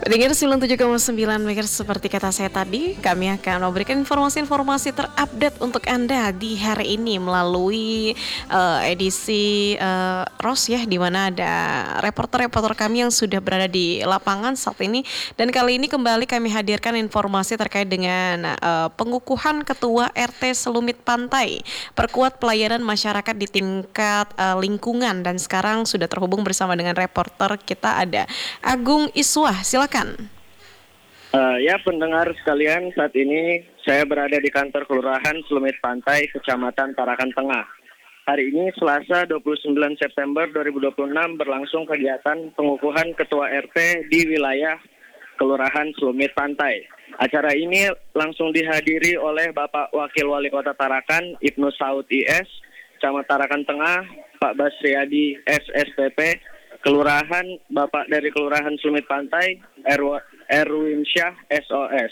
Pendengar 97,9 MHz, seperti kata saya tadi, kami akan memberikan informasi-informasi terupdate untuk Anda di hari ini melalui edisi ROS ya, di mana ada reporter-reporter kami yang sudah berada di lapangan saat ini. Dan kali ini kembali kami hadirkan informasi terkait dengan pengukuhan Ketua RT Selumit Pantai, perkuat pelayanan masyarakat di tingkat lingkungan. Dan sekarang sudah terhubung bersama dengan reporter kita, ada Agung Iswah. Silakan. Ya, pendengar sekalian, saat ini saya berada di kantor Kelurahan Selumit Pantai, Kecamatan Tarakan Tengah. Hari ini Selasa 29 September 2026 berlangsung kegiatan pengukuhan Ketua RT di wilayah Kelurahan Selumit Pantai. Acara ini langsung dihadiri oleh Bapak Wakil Wali Kota Tarakan, Ibnu Saud IS, Camat Tarakan Tengah, Pak Basriadi SSPP, Kelurahan, Bapak dari Kelurahan Selumit Pantai, Erwin Syah SOS.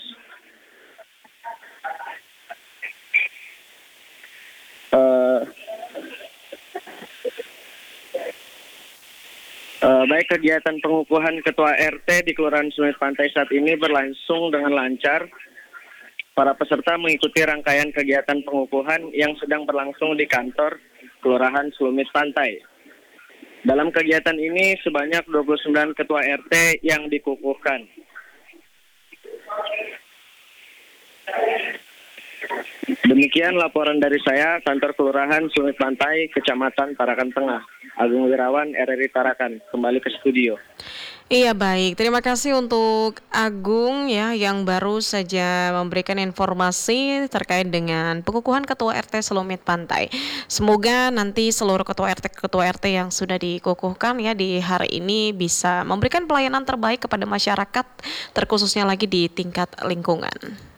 Baik, kegiatan pengukuhan Ketua RT di Kelurahan Selumit Pantai saat ini berlangsung dengan lancar. Para peserta mengikuti rangkaian kegiatan pengukuhan yang sedang berlangsung di kantor Kelurahan Selumit Pantai. Dalam kegiatan ini sebanyak 29 ketua RT yang dikukuhkan. Demikian laporan dari saya, kantor Kelurahan Selumit Pantai, Kecamatan Tarakan Tengah. Agung Wirawan, RRI Tarakan, kembali ke studio. Iya, baik, terima kasih untuk Agung ya, yang baru saja memberikan informasi terkait dengan pengukuhan Ketua RT Selumit Pantai. Semoga nanti seluruh Ketua RT yang sudah dikukuhkan ya di hari ini bisa memberikan pelayanan terbaik kepada masyarakat, terkhususnya lagi di tingkat lingkungan.